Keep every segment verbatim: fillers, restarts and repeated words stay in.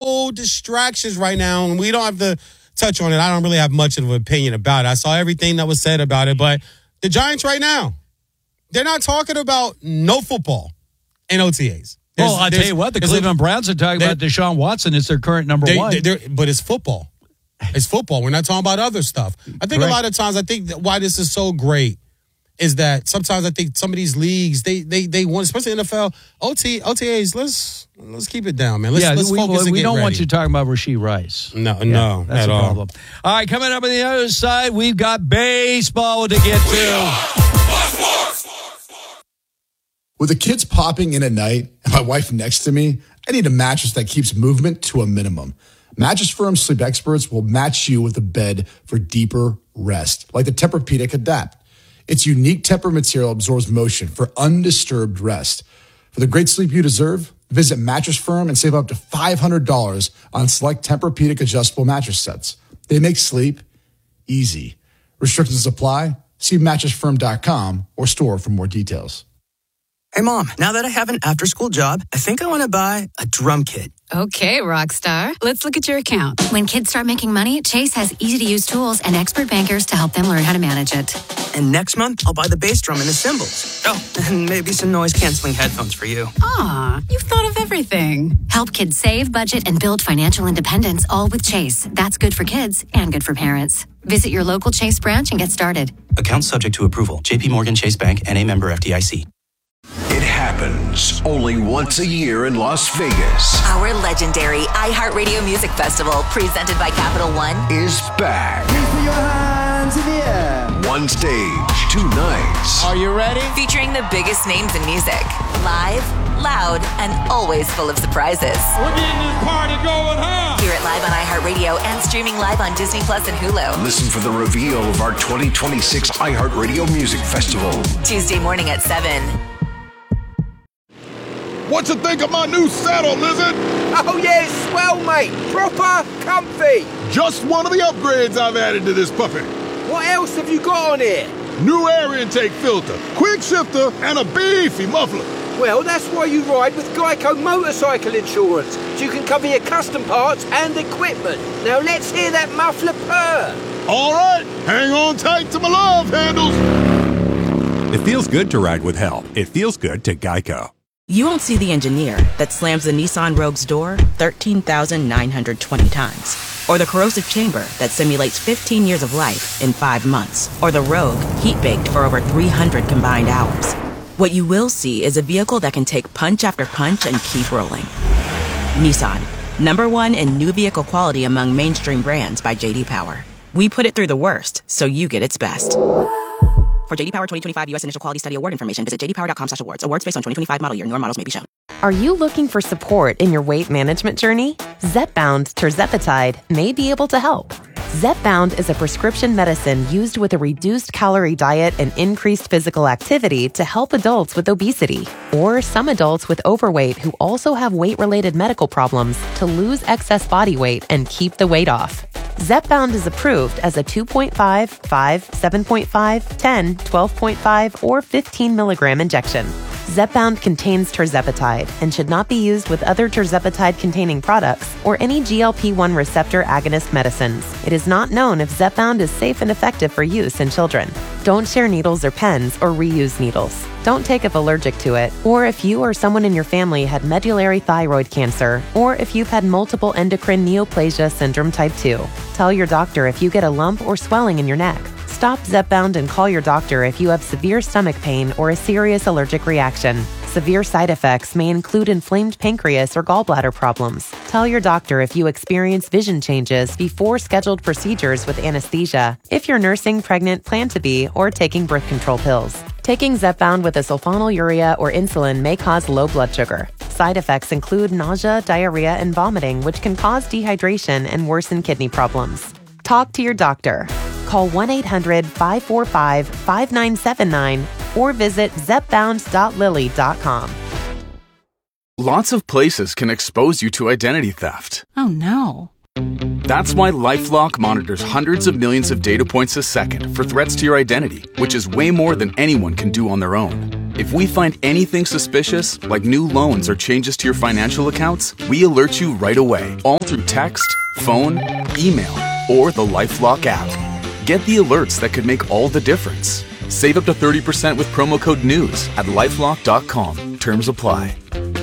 whole distractions right now, and we don't have to touch on it. I don't really have much of an opinion about it. I saw everything that was said about it, but the Giants right now, they're not talking about no football in O T As. There's, well, I'll tell you what, the Cleveland a, Browns are talking about Deshaun Watson. It's their current number they, one. They, but it's football. It's football. We're not talking about other stuff. I think Correct. a lot of times, I think that why this is so great is that sometimes I think some of these leagues, they they they want, especially N F L, O T, O T As, let's let's keep it down, man. Let's, yeah, let's we, focus we, and we get don't ready. want you talking about Rashee Rice. No, yeah, no, that's at a all. problem. All right, coming up on the other side, we've got baseball to get to. With the kids popping in at night and my wife next to me, I need a mattress that keeps movement to a minimum. Mattress Firm Sleep Experts will match you with a bed for deeper rest, like the Tempur-Pedic Adapt. Its unique Tempur material absorbs motion for undisturbed rest. For the great sleep you deserve, visit Mattress Firm and save up to five hundred dollars on select Tempur-Pedic adjustable mattress sets. They make sleep easy. Restrictions apply. See mattress firm dot com or store for more details. Hey, Mom, now that I have an after-school job, I think I want to buy a drum kit. Okay, Rockstar. Let's look at your account. When kids start making money, Chase has easy-to-use tools and expert bankers to help them learn how to manage it. And next month, I'll buy the bass drum and the cymbals. Oh, and maybe some noise-canceling headphones for you. Aw, you've thought of everything. Help kids save, budget, and build financial independence, all with Chase. That's good for kids and good for parents. Visit your local Chase branch and get started. Account subject to approval. J P Morgan Chase Bank, N A member F D I C. It happens only once a year in Las Vegas. Our legendary iHeartRadio Music Festival, presented by Capital One, is back. Put your hands in the air. One stage, two nights. Are you ready? Featuring the biggest names in music. Live, loud, and always full of surprises. We're getting this party going, huh? Hear it live on iHeartRadio and streaming live on Disney Plus and Hulu. Listen for the reveal of our twenty twenty-six iHeartRadio Music Festival. Tuesday morning at seven. What you think of my new saddle, Lizard? Oh, yeah, it's swell, mate. Proper comfy. Just one of the upgrades I've added to this puppy. What else have you got on here? New air intake filter, quick shifter, and a beefy muffler. Well, that's why you ride with Geico Motorcycle Insurance, so you can cover your custom parts and equipment. Now let's hear that muffler purr. All right, hang on tight to my love handles. It feels good to ride with help. It feels good to Geico. You won't see the engineer that slams the Nissan Rogue's door thirteen thousand nine hundred twenty times. Or the corrosive chamber that simulates fifteen years of life in five months. Or the Rogue heat-baked for over three hundred combined hours. What you will see is a vehicle that can take punch after punch and keep rolling. Nissan, number one in new vehicle quality among mainstream brands by J D Power. We put it through the worst, so you get its best. For J D Power twenty twenty-five U S Initial Quality Study Award information, visit j d power dot com slash awards. Awards based on twenty twenty-five model year. Newer models may be shown. Are you looking for support in your weight management journey? Zepbound Tirzepatide may be able to help. Zepbound is a prescription medicine used with a reduced calorie diet and increased physical activity to help adults with obesity or some adults with overweight who also have weight-related medical problems to lose excess body weight and keep the weight off. Zepbound is approved as a two point five, five, seven point five, ten, twelve point five, or fifteen milligram injection. Zepbound contains tirzepatide and should not be used with other tirzepatide-containing products or any G L P one receptor agonist medicines. It is not known if Zepbound is safe and effective for use in children. Don't share needles or pens or reuse needles. Don't take if allergic to it, or if you or someone in your family had medullary thyroid cancer, or if you've had multiple endocrine neoplasia syndrome type two. Tell your doctor if you get a lump or swelling in your neck. Stop Zepbound and call your doctor if you have severe stomach pain or a serious allergic reaction. Severe side effects may include inflamed pancreas or gallbladder problems. Tell your doctor if you experience vision changes before scheduled procedures with anesthesia, if you're nursing, pregnant, plan to be, or taking birth control pills. Taking Zepbound with a sulfonylurea or insulin may cause low blood sugar. Side effects include nausea, diarrhea, and vomiting, which can cause dehydration and worsen kidney problems. Talk to your doctor. Call one eight hundred, five four five, five nine seven nine or visit zepbound dot lilly dot com. Lots of places can expose you to identity theft. Oh no. That's why LifeLock monitors hundreds of millions of data points a second for threats to your identity, which is way more than anyone can do on their own. If we find anything suspicious, like new loans or changes to your financial accounts, we alert you right away, all through text, phone, email, or the LifeLock app. Get the alerts that could make all the difference. Save up to thirty percent with promo code NEWS at lifelock dot com. Terms apply.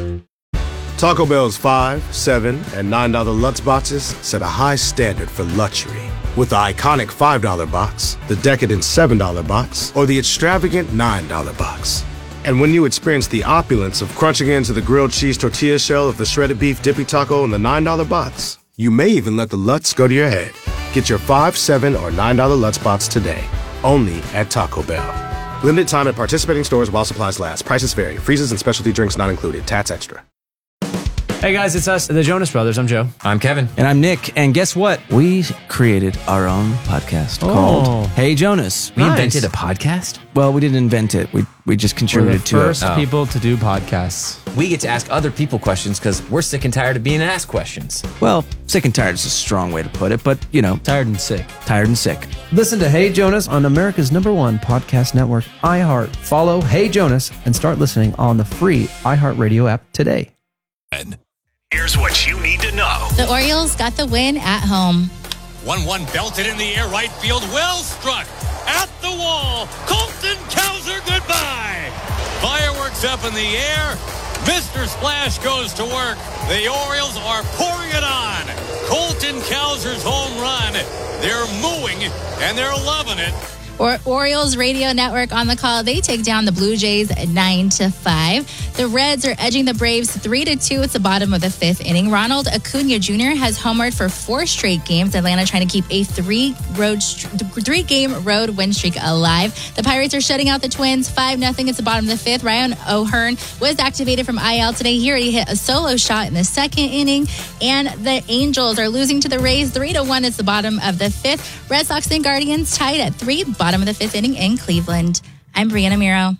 Taco Bell's five, seven, and nine dollar Lutz boxes set a high standard for luxury. With the iconic five dollar box, the decadent seven dollar box, or the extravagant nine dollar box. And when you experience the opulence of crunching into the grilled cheese tortilla shell of the shredded beef dippy taco in the nine dollar box, you may even let the Lutz go to your head. Get your five, seven, or nine dollar Lutz box today. Only at Taco Bell. Limited time at participating stores while supplies last. Prices vary. Freezes and specialty drinks not included. Tats extra. Hey guys, it's us, the Jonas Brothers. I'm Joe. I'm Kevin. And I'm Nick. And guess what? We created our own podcast Oh. called Hey Jonas. We Nice. invented a podcast? Well, we didn't invent it. We we just We're contributed the to it. first Oh. people to do podcasts. We get to ask other people questions because we're sick and tired of being asked questions. Well, sick and tired is a strong way to put it, but you know, tired and sick. Tired and sick. Listen to Hey Jonas on America's number one podcast network, iHeart. Follow Hey Jonas and start listening on the free iHeartRadio app today. Here's what you need to know. The Orioles got the win at home. one one belted in the air, right field, well struck. At the wall, Colton Cowser, goodbye. Fireworks up in the air. Mister Splash goes to work. The Orioles are pouring it on. Colton Cowser's home run. They're mooing, and they're loving it. Or Orioles Radio Network on the call. They take down the Blue Jays nine to five. The Reds are edging the Braves three to two at the bottom of the fifth inning. Ronald Acuna Junior has homered for four straight games. Atlanta trying to keep a three road three game road win streak alive. The Pirates are shutting out the Twins five nothing at the bottom of the fifth. Ryan O'Hearn was activated from I L today. He already hit a solo shot in the second inning. And the Angels are losing to the Rays three to one at the bottom of the fifth. Red Sox and Guardians tied at three. Bottom of the fifth inning in Cleveland. I'm Brianna Miro.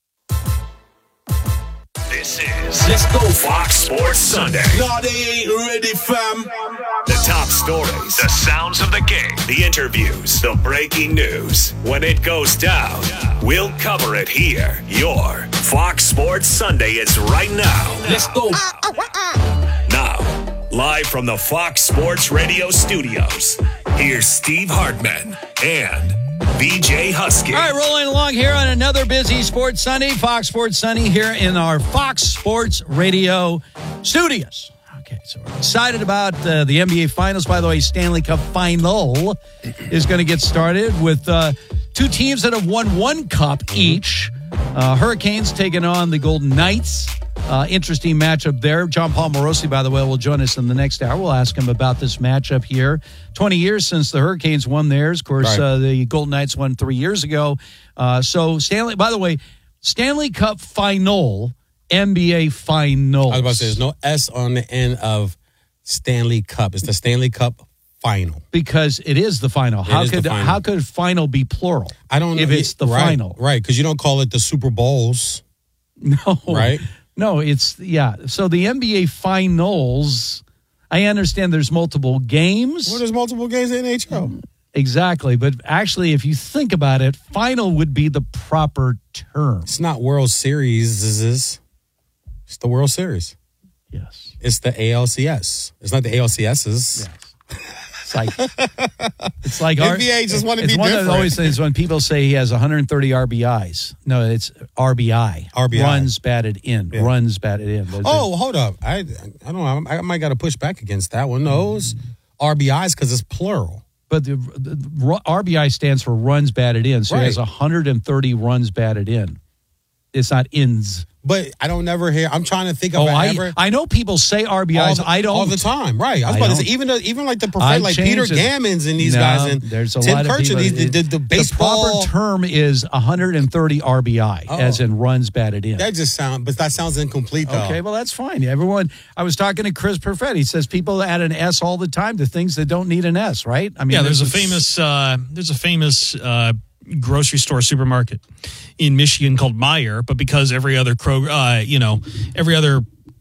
This is Let's Go Fox Sports Sunday. No, they ain't ready, fam. The top stories, the sounds of the game, the interviews, the breaking news. When it goes down, we'll cover it here. Your Fox Sports Sunday is right now. Let's go. Now, live from the Fox Sports Radio studios, here's Steve Hartman and B J Husky. All right, rolling along here on another busy Sports Sunday, Fox Sports Sunday here in our Fox Sports Radio studios. Okay, so we're excited about uh, the N B A Finals. By the way, Stanley Cup Final is going to get started with uh, two teams that have won one cup each. Uh, Hurricanes taking on the Golden Knights. Uh, interesting matchup there. John Paul Morosi, by the way, will join us in the next hour. We'll ask him about this matchup here. twenty years since the Hurricanes won theirs. Of course, right. uh, the Golden Knights won three years ago. Uh, so, Stanley, by the way, Stanley Cup Final, N B A Finals. I was about to say, there's no S on the end of Stanley Cup. It's the Stanley Cup Final. Because it is the final. It how is could the final. how could final be plural? I don't know. If it's the right, final. Right, because you don't call it the Super Bowls. No. Right? No, it's, yeah. So the N B A Finals, I understand there's multiple games. Well, there's multiple games in N H L. Exactly. But actually, if you think about it, final would be the proper term. It's not World Series. It's the World Series. Yes. It's the A L C S. It's not the A L C S's. Yes. It's like, it's like N B A just want to be it's one different. Of always things when people say he has one hundred thirty R B Is. No, it's R B I. R B I. Runs batted in. Yeah. Runs batted in. Those oh, are, hold up. I I don't know. I might got to push back against that one. No, it's R B Is because it's plural. But the, the, the R B I stands for runs batted in. So Right. he has one hundred thirty runs batted in. It's not ins. But I don't never hear. I'm trying to think of Oh, an I, ever. I know people say R B Is. all the, I don't. all the time, right? I was I about to don't. say even the, even like the I preferred, like Peter changed it. Gammons and these No, guys and there's a Tim lot of Kirchin, people- these, the, the, the baseball. The proper term is one hundred thirty R B I, Oh. as in runs batted in. That just sound, but that sounds incomplete though. Okay, well, that's fine. Everyone, I was talking to Chris Perfetti. He says people add an S all the time to things that don't need an S, right? I mean, yeah, there's a famous, uh, there's a famous uh, grocery store supermarket in Michigan called Meijer, but because every other Kroger, uh, you know, every other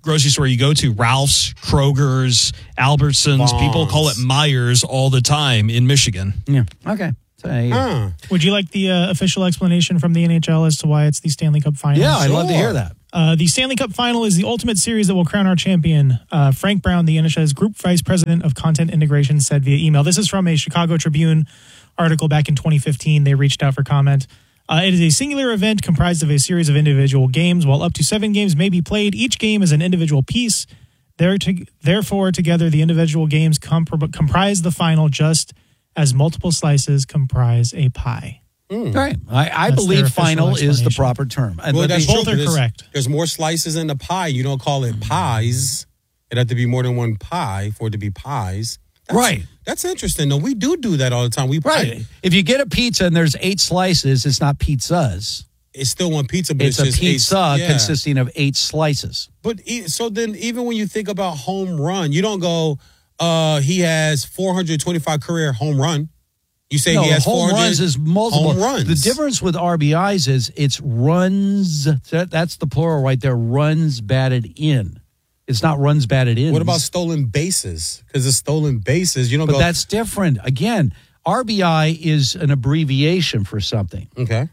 grocery store you go to, Ralph's, Kroger's, Albertsons, Vons. people call it Myers all the time in Michigan. Yeah. Okay. So, uh, Huh. Would you like the uh, official explanation from the N H L as to why it's the Stanley Cup Final? Yeah, I'd love to hear that. Uh, the Stanley Cup Final is the ultimate series that will crown our champion. Uh, Frank Brown, the N H L's Group Vice President of Content Integration, said via email. This is from a Chicago Tribune article back in twenty fifteen. They reached out for comment. Uh, it is a singular event comprised of a series of individual games. While up to seven games may be played, each game is an individual piece. There to, therefore, together, the individual games comp- comprise the final just as multiple slices comprise a pie. Mm. Right. I, I That's believe their final official is the proper term. And Well, let that's me- true. both are There's- correct. There's more slices in the pie. You don't call it pies. It had to be more than one pie for it to be pies. That's, Right. That's interesting. No, we do do that all the time. We Right. If you get a pizza and there's eight slices, it's not pizzas. It's still one pizza, but It's, it's, a just pizza eight, yeah. consisting of eight slices. But e- so then, even when you think about home run, you don't go. Uh, he has four hundred twenty-five career home run. You say no, he has home four hundred runs is multiple. home runs. The difference with R B Is is it's runs. That, that's the plural right there. Runs batted in. It's not runs batted in. What about stolen bases? Because it's stolen bases. You don't But go. that's different. Again, R B I is an abbreviation for something. Okay.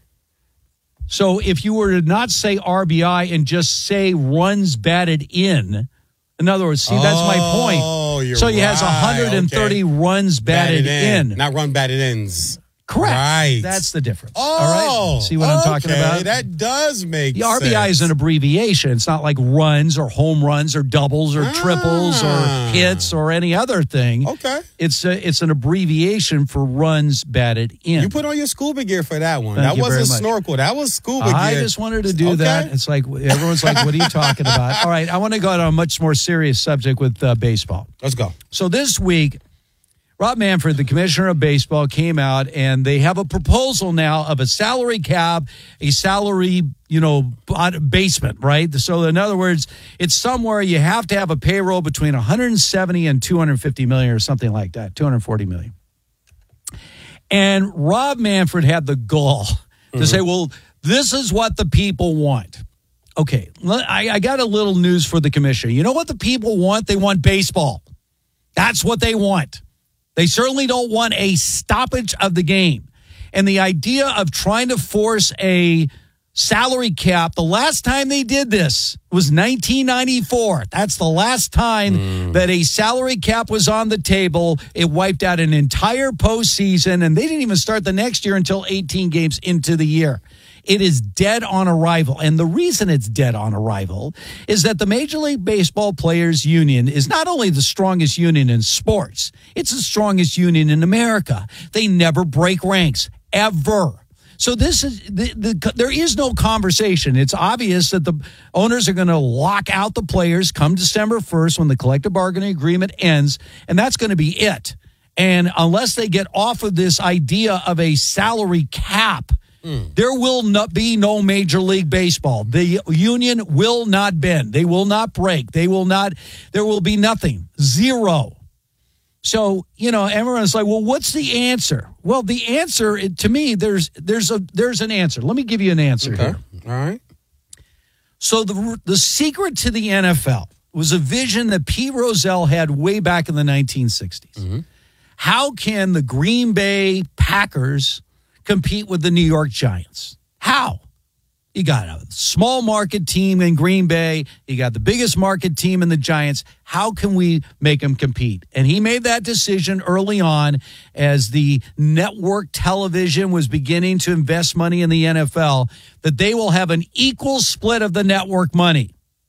So if you were to not say R B I and just say runs batted in, in other words, see, that's my point. Oh, you're so he has right. one hundred thirty Okay. runs batted, in. not run batted ins. Correct. Right. That's the difference. Oh, all right. See what I'm talking okay. about? That does make The R B I sense. is an abbreviation. It's not like runs or home runs or doubles or triples Ah. or hits or any other thing. Okay. It's a, it's an abbreviation for runs batted in. You put on your scuba gear for that one. Thank that you very wasn't much. snorkel. That was scuba I gear. just wanted to do Okay. that. It's like everyone's like, "What are you talking about?" All right, I want to go on a much more serious subject with uh, baseball. Let's go. So this week, Rob Manfred, the commissioner of baseball, came out and they have a proposal now of a salary cap, a salary, you know, basement, right? So in other words, it's somewhere you have to have a payroll between one hundred seventy and two hundred fifty million or something like that, two hundred forty million. And Rob Manfred had the gall to Mm-hmm. say, well, this is what the people want. Okay, I, I got a little news for the commissioner. You know what the people want? They want baseball. That's what they want. They certainly don't want a stoppage of the game. And the idea of trying to force a salary cap, the last time they did this was nineteen ninety-four. That's the last time mm. that a salary cap was on the table. It wiped out an entire postseason, and they didn't even start the next year until eighteen games into the year. It is dead on arrival. And the reason it's dead on arrival is that the Major League Baseball Players Union is not only the strongest union in sports, it's the strongest union in America. They never break ranks, ever. So this is the, the, there is no conversation. It's obvious that the owners are going to lock out the players come December first when the collective bargaining agreement ends, and that's going to be it. And unless they get off of this idea of a salary cap, there will not be no Major League Baseball. The union will not bend. They will not break. They will not, there will be nothing. Zero. So, you know, everyone's like, well, what's the answer? Well, the answer, to me, there's there's a there's an answer. Let me give you an answer Okay. here. All right. So the the secret to the N F L was a vision that Pete Rozelle had way back in the nineteen sixties. Mm-hmm. How can the Green Bay Packers compete with the New York Giants? How? You got a small market team in Green Bay. You got the biggest market team in the Giants. How can we make them compete? And he made that decision early on as the network television was beginning to invest money in the N F L, that they will have an equal split of the network money.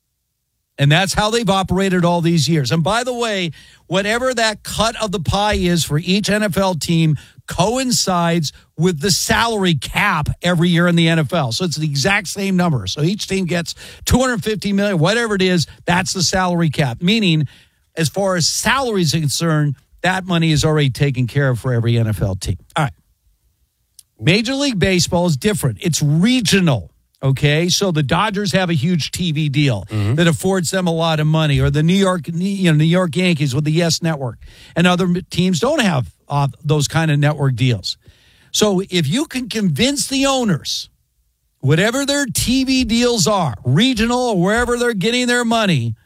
And that's how they've operated all these years. And by the way, whatever that cut of the pie is for each N F L team coincides with the salary cap every year in the N F L. So it's the exact same number. So each team gets two hundred fifty million dollars, whatever it is, that's the salary cap. Meaning, as far as salaries are concerned, that money is already taken care of for every N F L team. All right. Major League Baseball is different. It's regional. Okay, so the Dodgers have a huge T V deal mm-hmm. that affords them a lot of money, or the New York, you know, New York Yankees with the Yes Network, and other teams don't have uh, those kind of network deals. So if you can convince the owners, whatever their T V deals are, regional or wherever they're getting their money,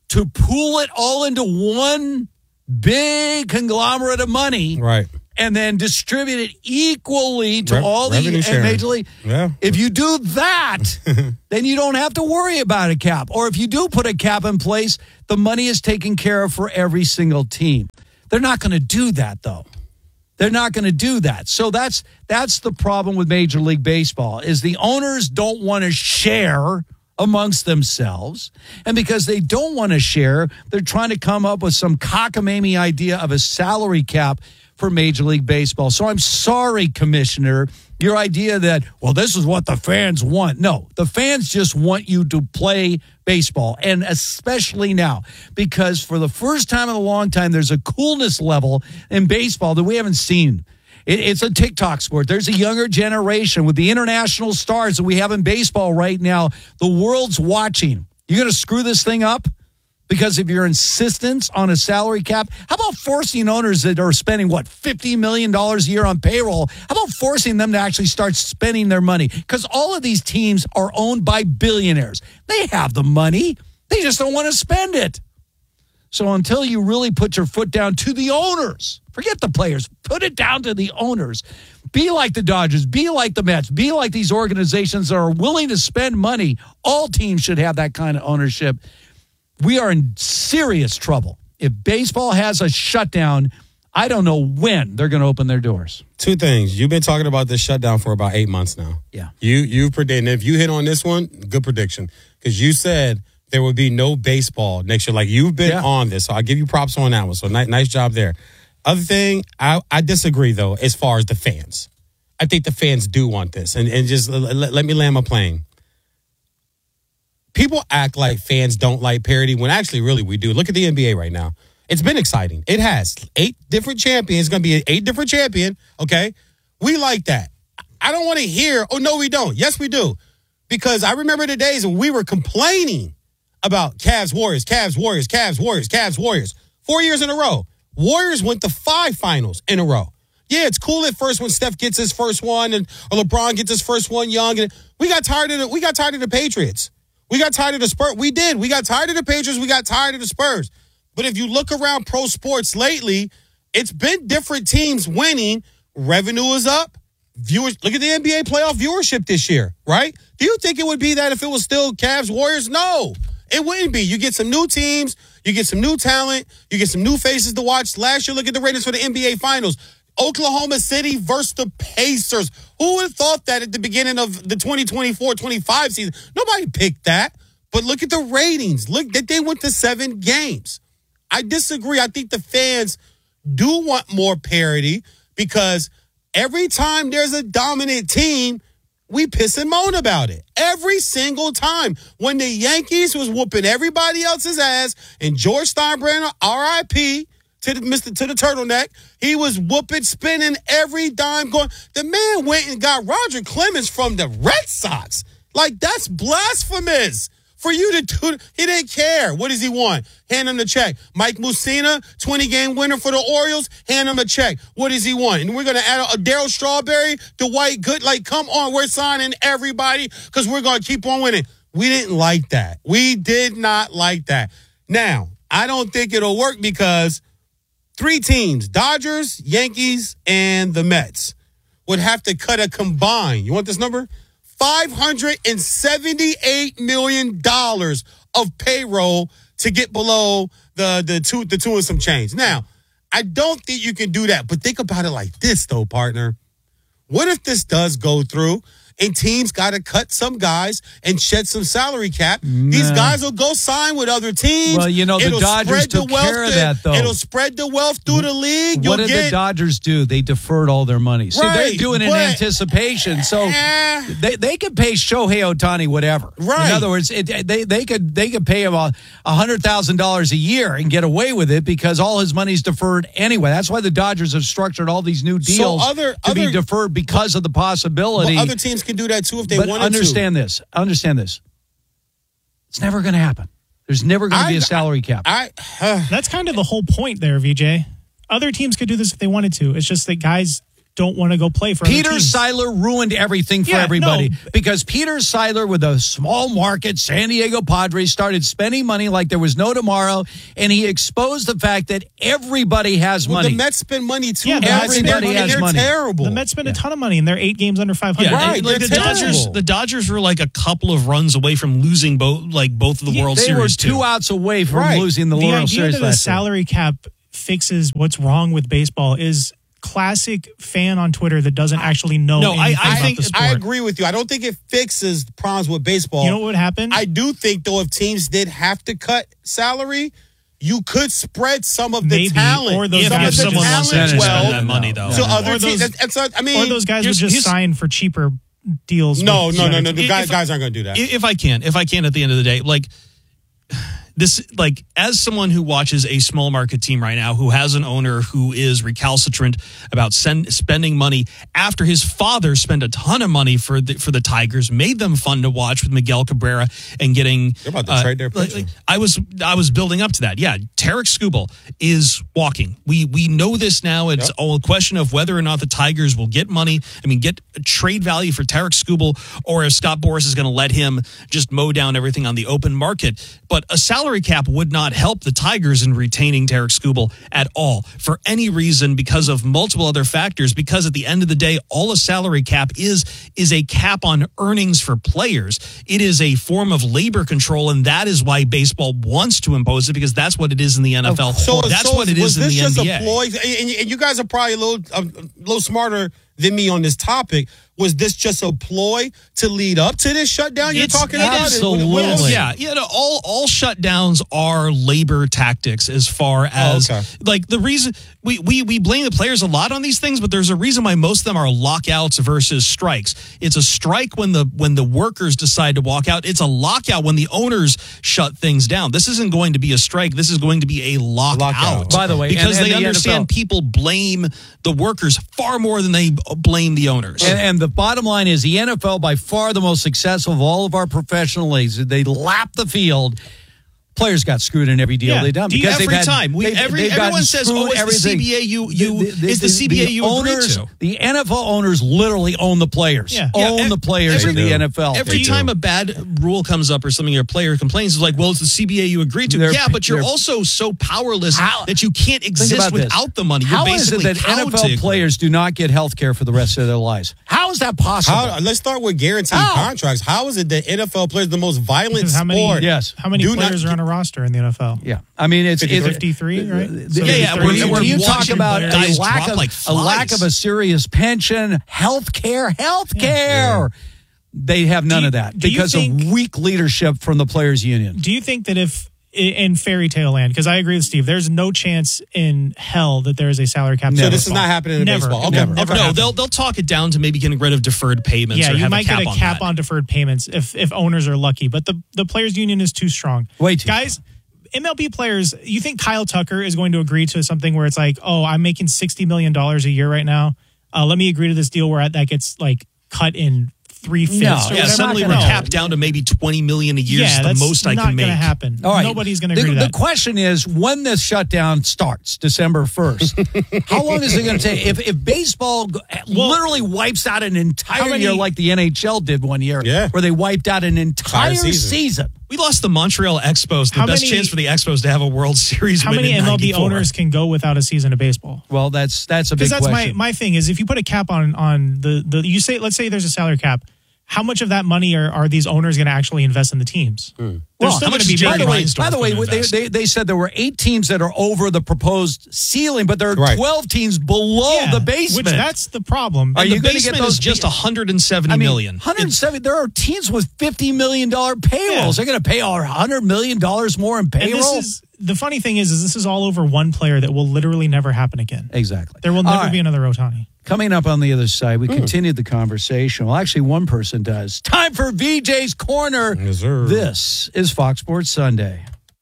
to pool it all into one big conglomerate of money. Right. And then distribute it equally to Re- all the revenue and sharing. Major League. Yeah. If you do that, then you don't have to worry about a cap. Or if you do put a cap in place, the money is taken care of for every single team. They're not going to do that, though. They're not going to do that. So that's that's the problem with Major League Baseball is the owners don't want to share amongst themselves. And because they don't want to share, they're trying to come up with some cockamamie idea of a salary cap for Major League Baseball. So I'm sorry, Commissioner, your idea that, well, this is what the fans want. No, the fans just want you to play baseball, and especially now, because for the first time in a long time, there's a coolness level in baseball that we haven't seen. It, it's a TikTok sport. There's a younger generation with the international stars that we have in baseball right now. The world's watching. You're going to screw this thing up? Because of your insistence on a salary cap? How about forcing owners that are spending, what, fifty million dollars a year on payroll? How about forcing them to actually start spending their money? Because all of these teams are owned by billionaires. They have the money. They just don't want to spend it. So until you really put your foot down to the owners, forget the players, put it down to the owners. Be like the Dodgers, be like the Mets, be like these organizations that are willing to spend money. All teams should have that kind of ownership. We are in serious trouble. If baseball has a shutdown, I don't know when they're going to open their doors. Two things. You've been talking about this shutdown for about eight months now. Yeah. You you predicted. If you hit on this one, good prediction. Because you said there would be no baseball next year. Like, you've been Yeah. on this. So I'll give you props on that one. So ni- nice job there. Other thing, I, I disagree, though, as far as the fans. I think the fans do want this. And, and just l- l- let me land my plane. People act like fans don't like parity when actually, really, we do. Look at the N B A right now. It's been exciting. It has eight different champions. It's going to be an eight different champion, okay? We like that. I don't want to hear, oh, no, we don't. Yes, we do. Because I remember the days when we were complaining about Cavs, Warriors, Cavs, Warriors, Cavs, Warriors, Cavs, Warriors. Four years in a row. Warriors went to five finals in a row. Yeah, it's cool at first when Steph gets his first one and or LeBron gets his first one young. And we got tired of the, we got tired of the Patriots. We got tired of the Spurs. We did. We got tired of the Patriots. We got tired of the Spurs. But if you look around pro sports lately, it's been different teams winning. Revenue is up. Viewers, look at the N B A playoff viewership this year, right? Do you think it would be that if it was still Cavs, Warriors? No, it wouldn't be. You get some new teams. You get some new talent. You get some new faces to watch. Last year, look at the ratings for the N B A Finals. Oklahoma City versus the Pacers. Who would have thought that at the beginning of the twenty twenty-four twenty-five season? Nobody picked that. But look at the ratings. Look that they went to seven games. I disagree. I think the fans do want more parity because every time there's a dominant team, we piss and moan about it. Every single time. When the Yankees was whooping everybody else's ass and George Steinbrenner, R I P, to the Mister to the turtleneck. He was whooping, spinning every dime going. The man went and got Roger Clemens from the Red Sox. Like, that's blasphemous for you to do. He didn't care. What does he want? Hand him the check. Mike Mussina, twenty-game winner for the Orioles. Hand him a check. What does he want? And we're going to add a Darryl Strawberry, Dwight Good. Like, come on, we're signing everybody because we're going to keep on winning. We didn't like that. We did not like that. Now, I don't think it'll work because three teams, Dodgers, Yankees, and the Mets, would have to cut a combined, you want this number? five hundred seventy-eight million dollars of payroll to get below the, the, two, the two and some change. Now, I don't think you can do that, but think about it like this, though, partner. What if this does go through and teams got to cut some guys and shed some salary cap? Nah. These guys will go sign with other teams. Well, you know, the It'll Dodgers took the wealth care of to, that, though. It'll spread the wealth through the league. What You'll did get, the Dodgers do? They deferred all their money. See, Right, they're doing it in but- anticipation. So Eh. they they could pay Shohei Ohtani whatever. Right. In other words, it, they they could they could pay him a hundred thousand dollars a year and get away with it because all his money's deferred anyway. That's why the Dodgers have structured all these new deals other- to other- be deferred because of the possibility. But other teams can do that too if they But wanted understand to. this. Understand this. It's never going to happen. There's never going to be a salary cap. I, That's kind of the whole point there, V J. Other teams could do this if they wanted to. It's just that guys don't want to go play for Peter other teams. Seiler ruined everything for Yeah, everybody no. because Peter Seiler, with a small market San Diego Padres, started spending money like there was no tomorrow, and he exposed the fact that everybody has well, money. the Mets spend money too. Yeah, the guys. Mets spend Everybody money. has They're money. terrible. The Mets spend a ton of money, and they're eight games under five hundred. Yeah, Right, and, like the they're Dodgers, terrible. the Dodgers were like a couple of runs away from losing both, like both of the World they Series. were two too. outs away from Right. losing the, The World idea Series that the last year. salary cap fixes what's wrong with baseball is classic fan on Twitter that doesn't actually know No, I- anything I about think- the sport. I agree with you. I don't think it fixes problems with baseball. You know what would happen? I do think, though, if teams did have to cut salary, you could spread some of the Maybe, talent. or those some guys of the would just- someone wants to talent spend well that money, though. to No. other Or teams. those- That's, that's, I mean, or those guys would here's- just here's- sign for cheaper deals. no, with no, no, better no. The If- guys, if- guys aren't going to do that. If I can, if I can, at the end of the day, like this, like as someone who watches a small market team right now, who has an owner who is recalcitrant about send, spending money after his father spent a ton of money for the for the Tigers, made them fun to watch with Miguel Cabrera and getting. They're about to trade their like, pitcher. like, I was I was building up to that. Yeah, Tarek Skubal is walking. We we know this now. It's Yep. all a question of whether or not the Tigers will get money. I mean, get trade value for Tarek Skubal, or if Scott Boras is going to let him just mow down everything on the open market. But a salary cap would not help the Tigers in retaining Tarek Skubal at all for any reason, because of multiple other factors. Because at the end of the day, all a salary cap is is a cap on earnings for players. It is a form of labor control, and that is why baseball wants to impose it, because that's what it is in the N F L. So, that's so what it was is in this the just N B A. a ploy? And, and you guys are probably a little, a, a little smarter than me on this topic. Was this just a ploy to lead up to this shutdown you're It's talking about? absolutely. What- what was it? Yeah, you know, all all shutdowns are labor tactics as far as okay. like the reason we, we we blame the players a lot on these things, but there's a reason why most of them are lockouts versus strikes. It's a strike when the when the workers decide to walk out. It's a lockout when the owners shut things down. This isn't going to be a strike. This is going to be a lockout. Lockout. By the way, because and- and they the understand N F L people blame the workers far more than they blame the owners. And, and the bottom line is the N F L, by far the most successful of all of our professional leagues. They lap the field. Players got screwed in every deal Yeah. they done Do you- because every they've had, time. We- they've- every- they've everyone gotten says, screwed oh, it's the everything. C B A you- you- it's the C B A you agreed owners, to. The N F L owners literally own the players. Yeah. Own Yeah, the players every- in the N F L. Every time a bad rule comes up or something, your player complains, it's like, well, it's the C B A you agreed to. They're- yeah, but you're they're- also so powerless How- that you can't Think exist about this. without the money. You're How is it basically that cowed N F L to agree. players do not get health care for the rest of their lives? How is that possible? How, let's start with guaranteed How? contracts. How is it that N F L players, the most violent Because how many, sport, Yes. how many do players not- are on a roster in the N F L? Yeah, I mean it's it's fifty-three, right? So Yeah, yeah, thirty- when you- when you watching talk about a guys lack drop of like a lack flies. of a serious pension, health care, health care, they have none Do you- of that do you because think- of weak leadership from the players' union. Do you think that if in fairy tale land, because I agree with Steve, there's no chance in hell that there is a salary cap. So in this is baseball. not happening in never, baseball. It Okay. will never No, happen. they'll they'll talk it down to maybe getting rid of deferred payments. Yeah, or you have might a cap get a on cap that. on deferred payments if if owners are lucky, but the the players' union is too strong. Way too guys. M L B players, you think Kyle Tucker is going to agree to something where it's like, oh, I'm making sixty million dollars a year right now. Uh, let me agree to this deal where that gets like cut in three fifths. No, or Yeah, whatever. suddenly No. we're capped down to maybe twenty million a year Yeah, is the that's most I not can make. going to happen. All right. Nobody's going to the, agree to the that. question is when this shutdown starts, December first. How long is it going to take? If if baseball g- literally wipes out an entire how many- year like the N H L did one year, Yeah. where they wiped out an entire Entire season. season. We lost the Montreal Expos, the How best many- chance for the Expos to have a World Series How win many in M L B ninety-four. owners can go without a season of baseball? Well, that's that's a big Because that's question. my, my thing is if you put a cap on on the, the you say let's say there's a salary cap, how much of that money are, are these owners going to actually invest in the teams? They're Well, still how going to much be is by making the way, Reinsdorf by the way, gonna they, invest? they they said there were eight teams that are over the proposed ceiling, but there are Right. twelve teams below Yeah, the basement. Which that's the problem. Are And you the gonna basement get those is just pe- one hundred seventy I mean, million. one hundred seventy. There are teams with fifty million dollar payrolls. Yeah. They're going to pay one hundred million dollars more in And payroll. this is the funny thing is, is this is all over one player that will literally never happen again. Exactly. There will All never right. be another Otani. Coming up on the other side, we continued the conversation. Well, actually, one person does. Time for V J's Corner. Yes, sir. This is Fox Sports Sunday.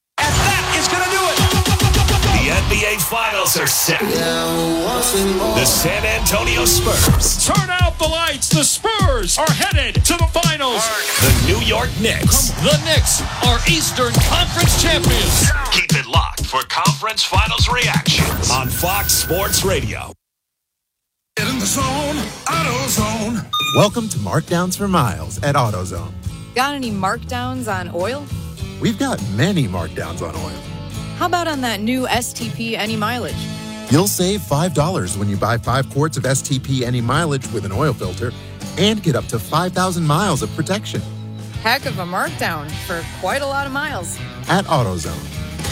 The N B A Finals are set. The San Antonio Spurs. Turn out the lights. The Spurs are headed to the finals. The New York Knicks. The Knicks are Eastern Conference champions. Keep it locked for conference finals reactions on Fox Sports Radio. Get in the zone, AutoZone. Welcome to Markdowns for Miles at AutoZone. Got any markdowns on oil? We've got many markdowns on oil. How about on that new S T P Any Mileage? You'll save five dollars when you buy five quarts of S T P Any Mileage with an oil filter and get up to five thousand miles of protection. Heck of a markdown for quite a lot of miles. At AutoZone.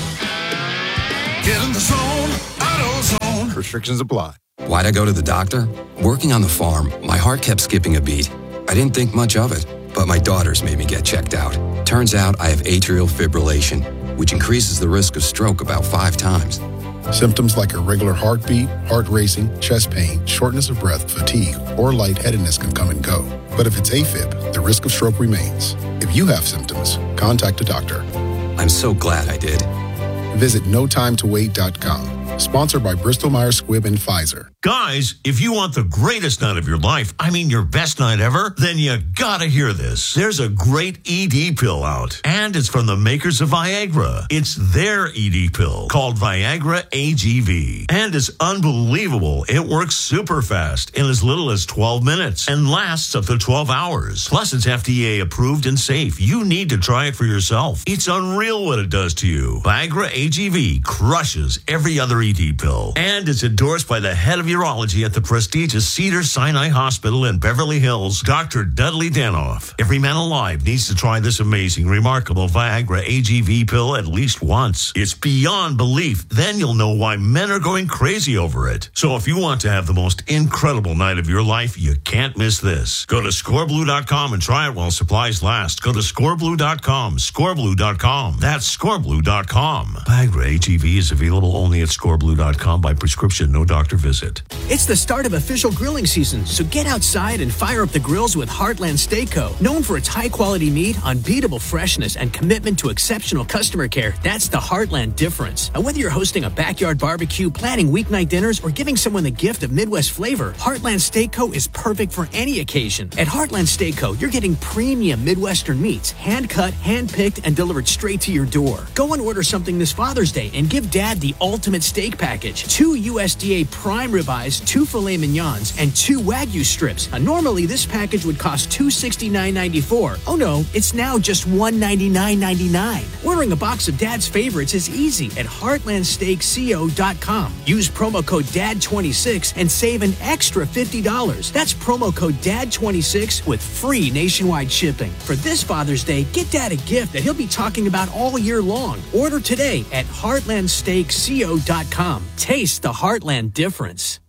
Get in the zone, AutoZone. Restrictions apply. Why'd I go to the doctor? Working on the farm, my heart kept skipping a beat. I didn't think much of it, but my daughters made me get checked out. Turns out I have atrial fibrillation, which increases the risk of stroke about five times. Symptoms like irregular heartbeat, heart racing, chest pain, shortness of breath, fatigue, or lightheadedness can come and go. But if it's AFib, the risk of stroke remains. If you have symptoms, contact a doctor. I'm so glad I did. Visit no time to wait dot com. Sponsored by Bristol-Myers Squibb and Pfizer. Guys, if you want the greatest night of your life, I mean your best night ever, then you gotta hear this. There's a great E D pill out, and it's from the makers of Viagra. It's their E D pill called Viagra A G V, and it's unbelievable. It works super fast in as little as twelve minutes and lasts up to twelve hours. Plus, it's F D A approved and safe. You need to try it for yourself. It's unreal what it does to you. Viagra A G V crushes every other E D pill, and it's endorsed by the head of urology at the prestigious Cedars-Sinai Hospital in Beverly Hills, Doctor Dudley Danoff. Every man alive needs to try this amazing, remarkable Viagra A G V pill at least once. It's beyond belief. Then you'll know why men are going crazy over it. So if you want to have the most incredible night of your life, you can't miss this. Go to score blue dot com and try it while supplies last. Go to score blue dot com, score blue dot com. That's score blue dot com. Viagra A G V is available only at score blue dot com by prescription, no doctor visit. It's the start of official grilling season, so get outside and fire up the grills with Heartland Steak Co. Known for its high-quality meat, unbeatable freshness, and commitment to exceptional customer care, that's the Heartland difference. And whether you're hosting a backyard barbecue, planning weeknight dinners, or giving someone the gift of Midwest flavor, Heartland Steak Co. is perfect for any occasion. At Heartland Steak Co., you're getting premium Midwestern meats, hand-cut, hand-picked, and delivered straight to your door. Go and order something this Father's Day and give Dad the ultimate steak package. Two U S D A prime ribeyes, two filet mignons, and two Wagyu strips. Uh, normally, this package would cost two hundred sixty-nine ninety-four. Oh no, it's now just one hundred ninety-nine ninety-nine. Ordering a box of Dad's favorites is easy at heartland steak co dot com. Use promo code D A D twenty-six and save an extra fifty dollars. That's promo code D A D twenty-six with free nationwide shipping. For this Father's Day, get Dad a gift that he'll be talking about all year long. Order today at heartland steak co dot com. Taste the Heartland difference.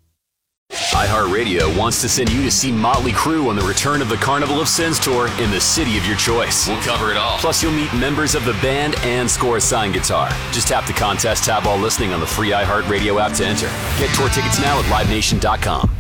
iHeartRadio wants to send you to see Motley Crue on the Return of the Carnival of Sins tour in the city of your choice. We'll cover it all. Plus, you'll meet members of the band and score a signed guitar. Just tap the contest tab while listening on the free iHeartRadio app to enter. Get tour tickets now at live nation dot com.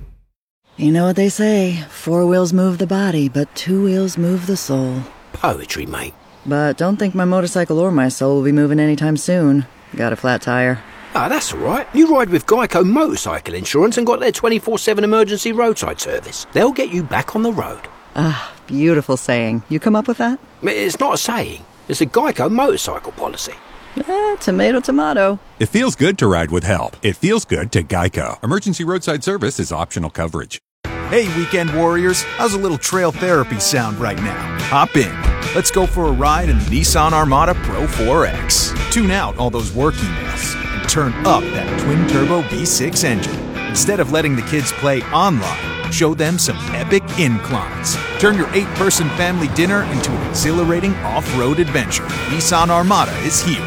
You know what they say, four wheels move the body, but two wheels move the soul. Poetry, mate. But don't think my motorcycle or my soul will be moving anytime soon. Got a flat tire. Ah, that's all right. You ride with Geico Motorcycle Insurance and got their twenty-four seven emergency roadside service. They'll get you back on the road. Ah, beautiful saying. You come up with that? It's not a saying. It's a Geico motorcycle policy. Eh, tomato, tomato. It feels good to ride with help. It feels good to Geico. Emergency roadside service is optional coverage. Hey, weekend warriors. How's a little trail therapy sound right now? Hop in. Let's go for a ride in the Nissan Armada Pro four X. Tune out all those work emails and turn up that twin-turbo V six engine. Instead of letting the kids play online, show them some epic inclines. Turn your eight-person family dinner into an exhilarating off-road adventure. Nissan Armada is here.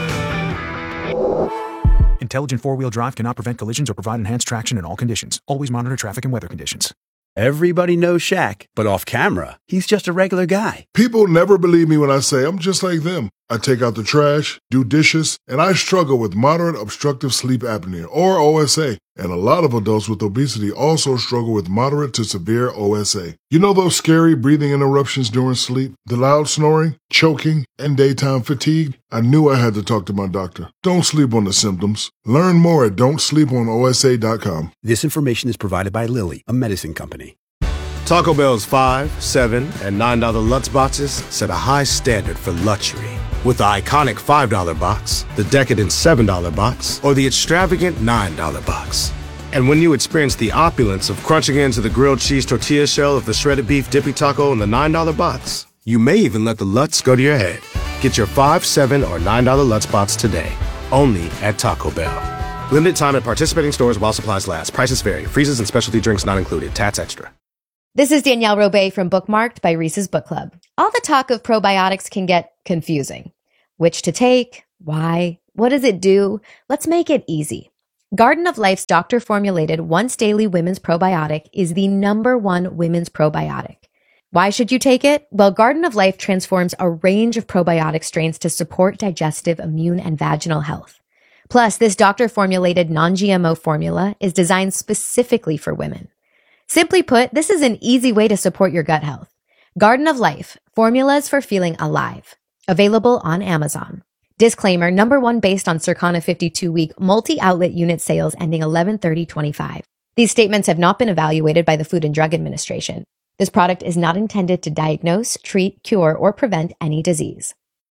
Intelligent four-wheel drive cannot prevent collisions or provide enhanced traction in all conditions. Always monitor traffic and weather conditions. Everybody knows Shaq, but off camera, he's just a regular guy. People never believe me when I say I'm just like them. I take out the trash, do dishes, and I struggle with moderate obstructive sleep apnea, or O S A. And a lot of adults with obesity also struggle with moderate to severe O S A. You know those scary breathing interruptions during sleep, the loud snoring, choking, and daytime fatigue? I knew I had to talk to my doctor. Don't sleep on the symptoms. Learn more at don't sleep on O S A dot com. This information is provided by Lilly, a medicine company. Taco Bell's five, seven, and nine dollar Lutz boxes set a high standard for luxury. With the iconic five dollar box, the decadent seven dollar box, or the extravagant nine dollar box. And when you experience the opulence of crunching into the grilled cheese tortilla shell of the shredded beef dippy taco in the nine dollar box, you may even let the Lutz go to your head. Get your five, seven, or nine dollar Lutz box today, only at Taco Bell. Limited time at participating stores while supplies last. Prices vary. Freezes and specialty drinks not included. Tats extra. This is Danielle Robay from Bookmarked by Reese's Book Club. All the talk of probiotics can get confusing. Which to take? Why? What does it do? Let's make it easy. Garden of Life's doctor-formulated once-daily women's probiotic is the number one women's probiotic. Why should you take it? Well, Garden of Life transforms a range of probiotic strains to support digestive, immune, and vaginal health. Plus, this doctor-formulated non-G M O formula is designed specifically for women. Simply put, this is an easy way to support your gut health. Garden of Life, formulas for feeling alive. Available on Amazon. Disclaimer, number one based on Circana fifty-two week multi-outlet unit sales ending eleven thirty twenty-five. These statements have not been evaluated by the Food and Drug Administration. This product is not intended to diagnose, treat, cure, or prevent any disease.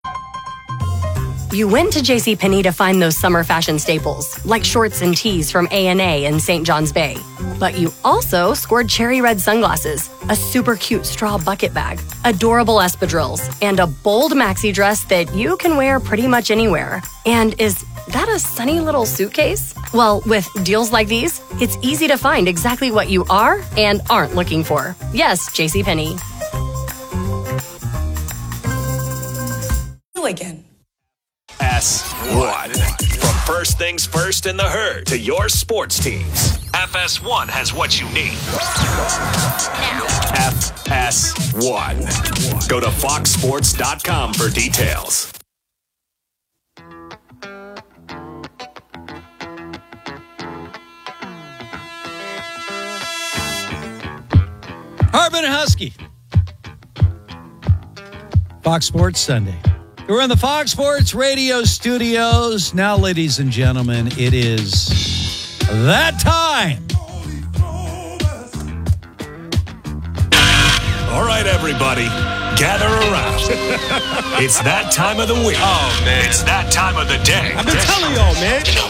You went to JCPenney to find those summer fashion staples, like shorts and tees from A and A in Saint John's Bay. But you also scored cherry red sunglasses, a super cute straw bucket bag, adorable espadrilles, and a bold maxi dress that you can wear pretty much anywhere. And is that a sunny little suitcase? Well, with deals like these, it's easy to find exactly what you are and aren't looking for. Yes, JCPenney. You again. S one. From first things first in the herd to your sports teams, F S one has what you need. F S one. Go to fox sports dot com for details. Harbin and Husky. Fox Sports Sunday. We're in the Fox Sports Radio studios. Now, ladies and gentlemen, it is that time. All right, everybody, gather around. It's that time of the week. Oh, man. It's that time of the day. I've been telling y'all, man. You know,